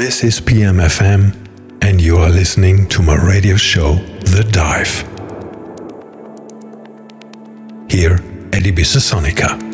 This is PMFM, and you are listening to my radio show, The Dive. Here at Ibiza Sonica.